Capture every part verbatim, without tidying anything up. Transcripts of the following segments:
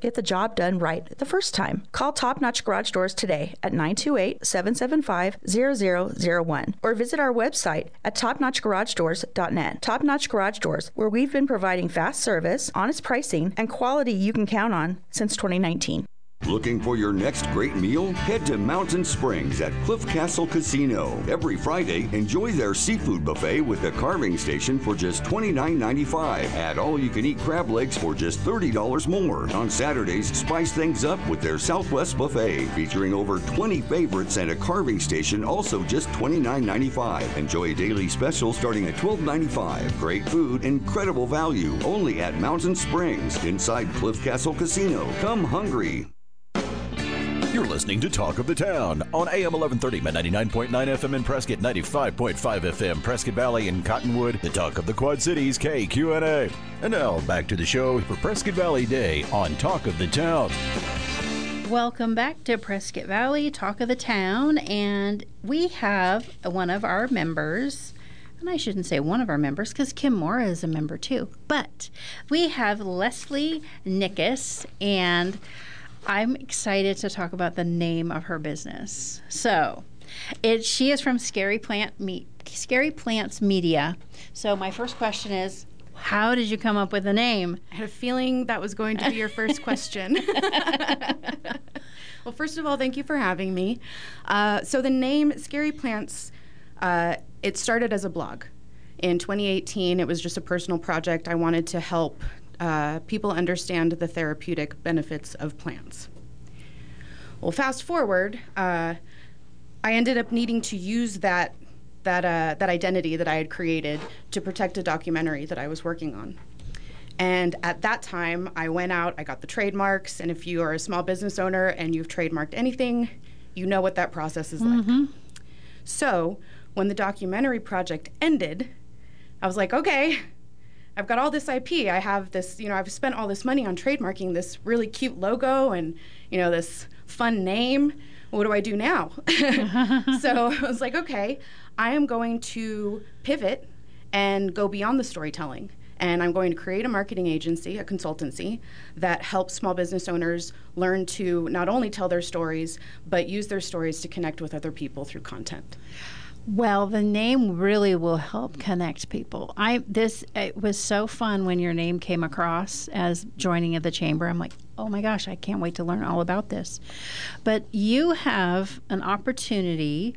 get the job done right the first time. Call Top Notch Garage Doors today at nine two eight, seven seven five, zero zero zero one or visit our website at top notch garage doors dot net. Top Notch Garage Doors, where we've been providing fast service, honest pricing, and quality you can count on since twenty nineteen. Looking for your next great meal? Head to Mountain Springs at Cliff Castle Casino. Every Friday, enjoy their seafood buffet with a carving station for just twenty-nine ninety-five. Add all-you-can-eat crab legs for just thirty dollars more. On Saturdays, spice things up with their Southwest Buffet, featuring over twenty favorites and a carving station, also just twenty-nine ninety-five. Enjoy daily specials starting at twelve ninety-five. Great food, incredible value, only at Mountain Springs, inside Cliff Castle Casino. Come hungry. You're listening to Talk of the Town on A M eleven thirty, ninety-nine point nine F M in Prescott, ninety-five point five F M, Prescott Valley and Cottonwood, the Talk of the Quad Cities, K Q N A. And now, back to the show for Prescott Valley Day on Talk of the Town. Welcome back to Prescott Valley, Talk of the Town, and we have one of our members, and I shouldn't say one of our members because Kim Mora is a member too, but we have Leslie Nickus, and I'm excited to talk about the name of her business. So, it she is from Scary Plant Me, Scary Plants Media. So, my first question is, how did you come up with the name? I had a feeling that was going to be your first question. Well, first of all, thank you for having me. Uh, so, the name Scary Plants, uh, it started as a blog. In twenty eighteen, it was just a personal project. I wanted to help Uh, people understand the therapeutic benefits of plants. Well, fast forward, uh, I ended up needing to use that that uh, that identity that I had created to protect a documentary that I was working on. And at that time, I went out, I got the trademarks, and if you are a small business owner and you've trademarked anything, you know what that process is Mm-hmm. like. So when the documentary project ended, I was like, okay, I've got all this I P. I have this, you know, I've spent all this money on trademarking this really cute logo and, you know, this fun name. What do I do now? So I was like, okay, I am going to pivot and go beyond the storytelling. And I'm going to create a marketing agency, a consultancy, that helps small business owners learn to not only tell their stories, but use their stories to connect with other people through content. Well, the name really will help connect people. I this it was so fun when your name came across as joining of the chamber. I'm like, oh my gosh, I can't wait to learn all about this. But you have an opportunity,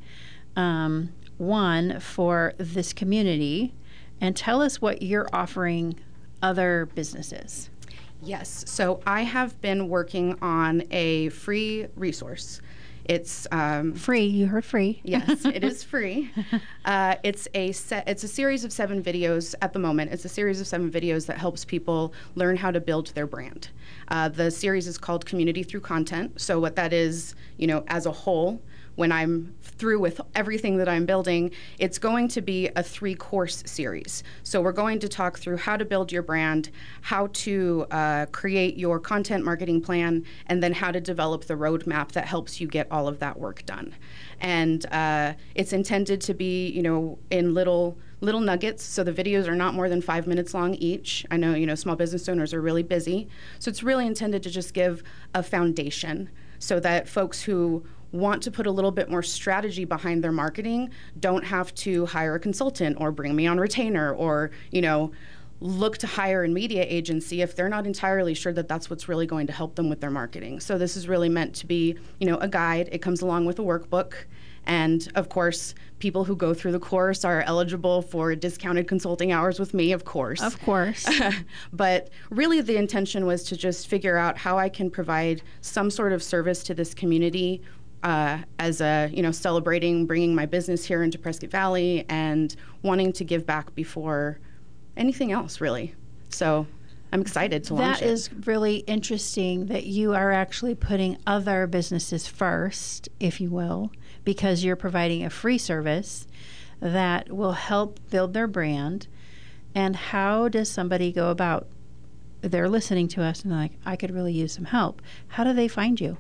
um, one for this community, and tell us what you're offering other businesses. Yes, so I have been working on a free resource. It's um, free. You heard free. Yes, it is free. Uh, it's a se- it's a series of seven videos at the moment. It's a series of seven videos that helps people learn how to build their brand. Uh, the series is called Community Through Content. So what that is, you know, as a whole, when I'm through with everything that I'm building, it's going to be a three-course series. So we're going to talk through how to build your brand, how to uh, create your content marketing plan, and then how to develop the roadmap that helps you get all of that work done. And uh, it's intended to be, you know, in little little nuggets. So the videos are not more than five minutes long each. I know, you know, small business owners are really busy. So it's really intended to just give a foundation so that folks who want to put a little bit more strategy behind their marketing don't have to hire a consultant or bring me on retainer or, you know, look to hire a media agency if they're not entirely sure that that's what's really going to help them with their marketing. So this is really meant to be, you know, a guide. It comes along with a workbook. And of course, people who go through the course are eligible for discounted consulting hours with me, of course. Of course. But really the intention was to just figure out how I can provide some sort of service to this community Uh, as a, you know, celebrating bringing my business here into Prescott Valley and wanting to give back before anything else, really. So I'm excited to launch it. That is really interesting that you are actually putting other businesses first, if you will, because you're providing a free service that will help build their brand. And how does somebody go about, they're listening to us and they're like, I could really use some help. How do they find you?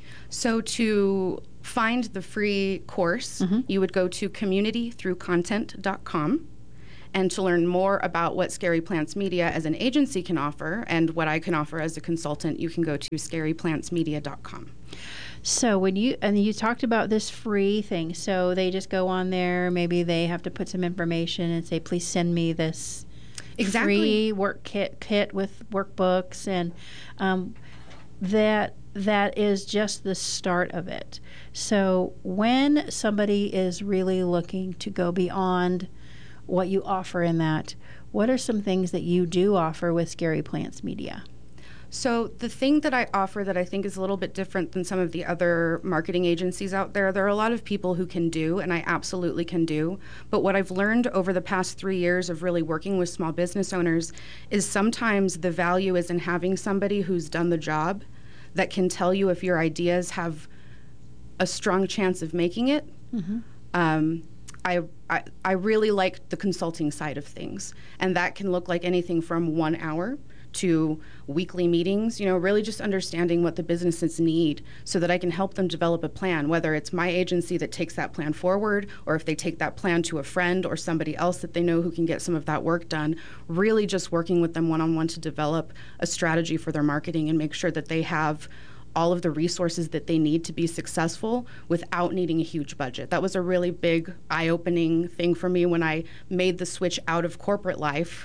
So to find the free course, mm-hmm. you would go to community through content dot com. And to learn more about what Scary Plants Media as an agency can offer and what I can offer as a consultant, you can go to scary plants media dot com. So when you, and you talked about this free thing, so they just go on there, maybe they have to put some information and say, please send me this Exactly. free work kit, kit with workbooks, and um, that that is just the start of it. So when somebody is really looking to go beyond what you offer in that, what are some things that you do offer with Scary Plants Media? So the thing that I offer that I think is a little bit different than some of the other marketing agencies out there, there are a lot of people who can do, and I absolutely can do. But what I've learned over the past three years of really working with small business owners is sometimes the value is in having somebody who's done the job that can tell you if your ideas have a strong chance of making it. Mm-hmm. Um, I, I I really like the consulting side of things, and that can look like anything from one hour to weekly meetings, you know, really just understanding what the businesses need so that I can help them develop a plan, whether it's my agency that takes that plan forward or if they take that plan to a friend or somebody else that they know who can get some of that work done, really just working with them one-on-one to develop a strategy for their marketing and make sure that they have all of the resources that they need to be successful without needing a huge budget. That was a really big eye-opening thing for me when I made the switch out of corporate life.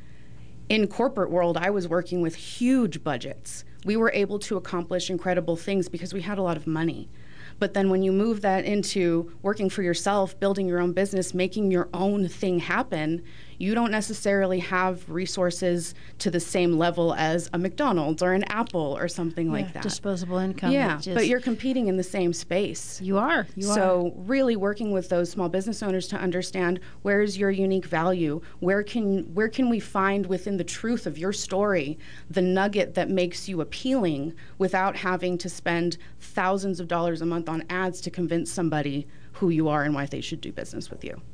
In corporate world, I was working with huge budgets. We were able to accomplish incredible things because we had a lot of money. But then when you move that into working for yourself, building your own business, making your own thing happen, you don't necessarily have resources to the same level as a McDonald's or an Apple or something Yeah, like that. disposable income. Yeah, It just- but you're competing in the same space. You are. You are. So really working with those small business owners to understand where is your unique value, where can where can we find within the truth of your story the nugget that makes you appealing without having to spend thousands of dollars a month on ads to convince somebody who you are and why they should do business with you.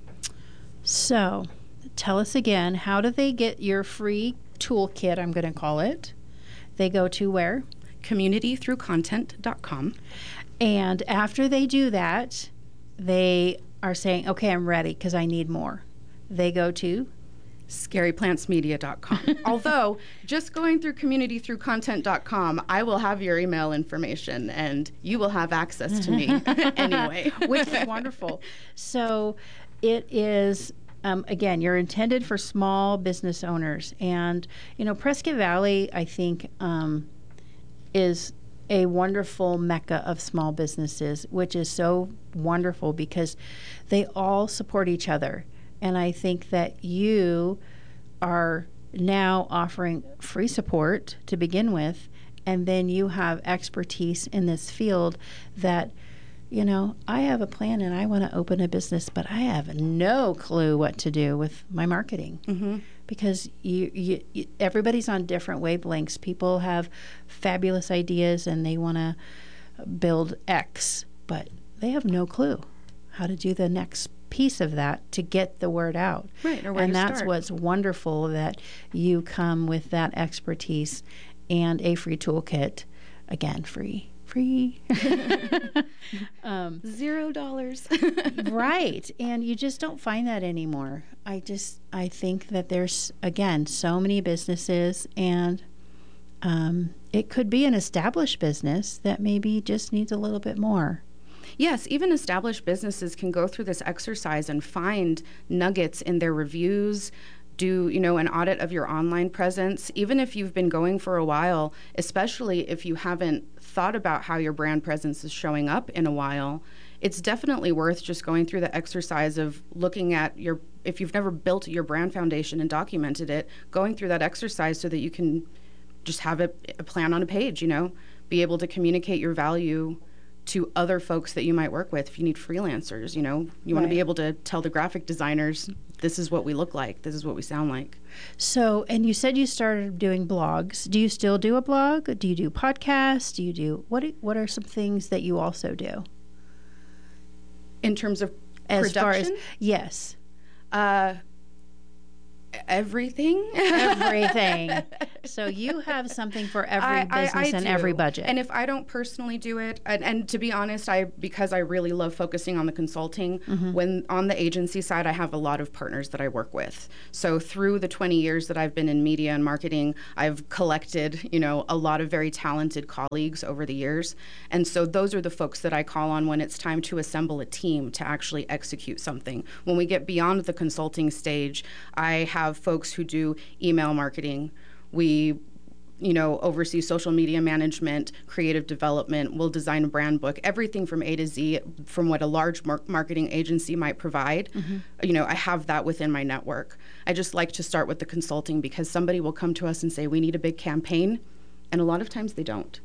So tell us again, how do they get your free toolkit, I'm going to call it? They go to where? community through content dot com. And after they do that, they are saying, okay, I'm ready because I need more. They go to? scary plants media dot com. Although, just going through community through content dot com, I will have your email information and you will have access to me anyway. Which is wonderful. So it is, um, again, you're intended for small business owners. And, you know, Prescott Valley, I think, um, is a wonderful mecca of small businesses, which is so wonderful because they all support each other. And I think that you are now offering free support to begin with, and then you have expertise in this field that, you know, I have a plan and I want to open a business, but I have no clue what to do with my marketing. Mm-hmm. Because you, you, you, everybody's on different wavelengths. People have fabulous ideas and they want to build X, but they have no clue how to do the next piece of that to get the word out. Right, or where and to that's start. what's wonderful, that you come with that expertise and a free toolkit. Again, free. Free. um, Zero dollars. Right. And you just don't find that anymore. I just, I think that there's, again, so many businesses, and um, it could be an established business that maybe just needs a little bit more. Yes, even established businesses can go through this exercise and find nuggets in their reviews, do, you know, an audit of your online presence. Even if you've been going for a while, especially if you haven't thought about how your brand presence is showing up in a while, it's definitely worth just going through the exercise of looking at your, if you've never built your brand foundation and documented it, going through that exercise so that you can just have a, a plan on a page, you know, be able to communicate your value to other folks that you might work with. If you need freelancers, you know, you want to be able to tell the graphic designers, this is what we look like, this is what we sound like. So, and you said you started doing blogs. Do you still do a blog? Do you do podcasts? Do you do, what do, what are some things that you also do? In terms of As production? far as, yes. Uh, Everything. Everything. So you have something for every I, business I, I and do. every budget. And if I don't personally do it, and, and to be honest, I because I really love focusing on the consulting, mm-hmm. when on the agency side, I have a lot of partners that I work with. So through the twenty years that I've been in media and marketing, I've collected, you know, a lot of very talented colleagues over the years. And so those are the folks that I call on when it's time to assemble a team to actually execute something. When we get beyond the consulting stage, I have folks who do email marketing. We, you know, oversee social media management, creative development. We'll design a brand book, everything from A to Z, from what a large mar- marketing agency might provide. Mm-hmm. You know, I have that within my network. I just like to start with the consulting because somebody will come to us and say, we need a big campaign. And a lot of times they don't.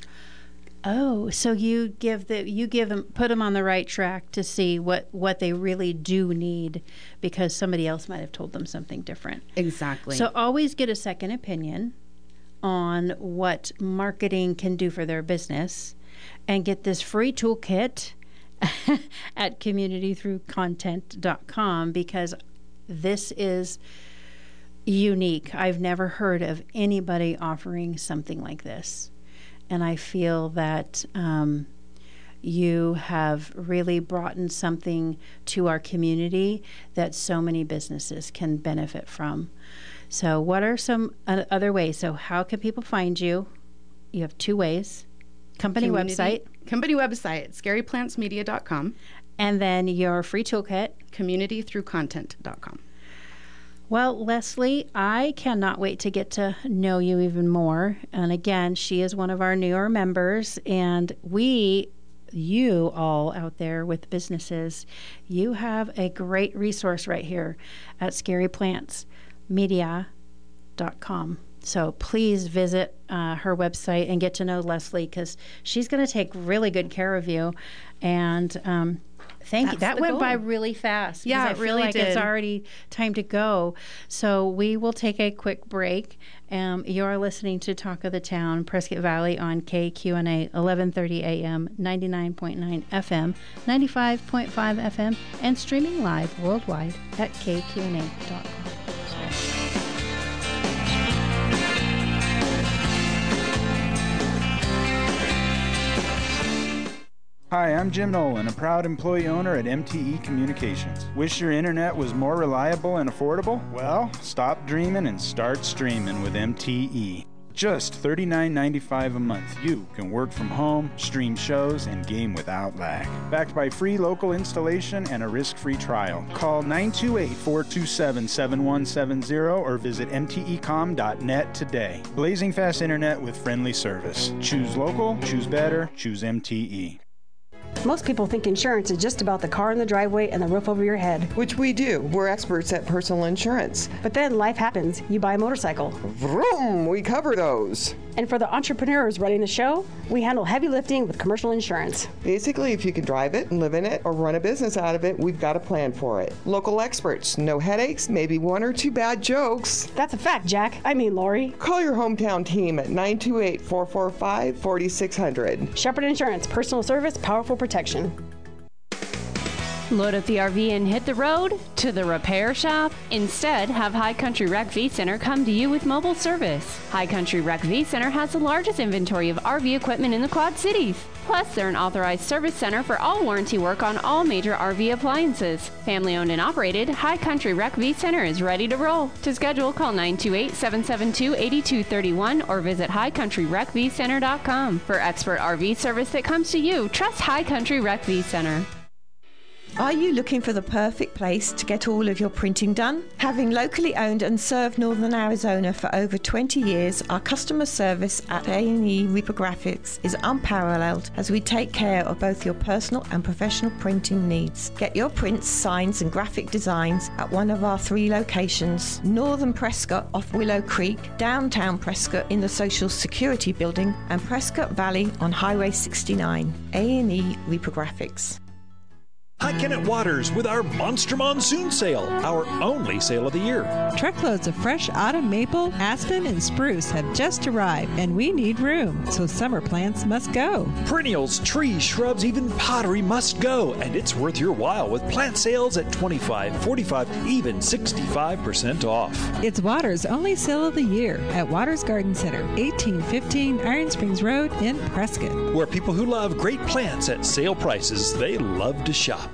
Oh, so you give the you give them put them on the right track to see what, what they really do need because somebody else might have told them something different. Exactly. So always get a second opinion on what marketing can do for their business and get this free toolkit at community through content dot com because this is unique. I've never heard of anybody offering something like this. And I feel that um, you have really brought in something to our community that so many businesses can benefit from. So what are some uh, other ways? So how can people find you? You have two ways. Company Community, website. Company website, scary plants media dot com. And then your free toolkit. community through content dot com. Well, Leslie, I cannot wait to get to know you even more. And again, she is one of our newer members. And we, you all out there with businesses, you have a great resource right here at scary plants media dot com. So please visit uh, her website and get to know Leslie because she's going to take really good care of you. And um, thank That's you. That the went goal. by really fast. Yeah, I it feel really like did. It's already time to go. So we will take a quick break. Um, you're listening to Talk of the Town, Prescott Valley on K Q N A, eleven thirty A M, ninety-nine point nine F M, ninety-five point five F M, and streaming live worldwide at K Q N A dot com. Hi, I'm Jim Nolan, a proud employee owner at M T E Communications. Wish your internet was more reliable and affordable? Well, stop dreaming and start streaming with M T E. Just thirty-nine ninety-five a month, you can work from home, stream shows, and game without lag. Backed by free local installation and a risk-free trial. Call nine two eight, four two seven, seven one seven zero or visit M T E com dot net today. Blazing fast internet with friendly service. Choose local, choose better, choose M T E. Most people think insurance is just about the car in the driveway and the roof over your head. Which we do. We're experts at personal insurance. But then life happens. You buy a motorcycle. Vroom! We cover those. And for the entrepreneurs running the show, we handle heavy lifting with commercial insurance. Basically, if you can drive it and live in it or run a business out of it, we've got a plan for it. Local experts, no headaches, maybe one or two bad jokes. That's a fact, Jack. I mean, Lori. Call your hometown team at nine two eight, four four five, four six zero zero. Shepherd Insurance, personal service, powerful protection. Load up the R V and hit the road to the repair shop? Instead, have High Country Rec V Center come to you with mobile service. High Country Rec V Center has the largest inventory of R V equipment in the Quad Cities. Plus, they're an authorized service center for all warranty work on all major R V appliances. Family owned and operated, High Country Rec V Center is ready to roll. To schedule, call nine two eight, seven seven two, eight two three one or visit high country rec v center dot com. For expert R V service that comes to you, trust High Country Rec V Center. Are you looking for the perfect place to get all of your printing done? Having locally owned and served Northern Arizona for over twenty years, our customer service at A and E Reprographics is unparalleled as we take care of both your personal and professional printing needs. Get your prints, signs and graphic designs at one of our three locations: Northern Prescott off Willow Creek, downtown Prescott in the Social Security Building, and Prescott Valley on Highway sixty-nine. A and E Reprographics. Hi Kennett Waters with our Monster Monsoon Sale, our only sale of the year. Truckloads of fresh autumn maple, aspen, and spruce have just arrived, and we need room, so summer plants must go. Perennials, trees, shrubs, even pottery must go, and it's worth your while with plant sales at twenty-five, forty-five, even sixty-five percent off. It's Waters' only sale of the year at Waters Garden Center, eighteen fifteen Iron Springs Road in Prescott. Where people who love great plants at sale prices, they love to shop.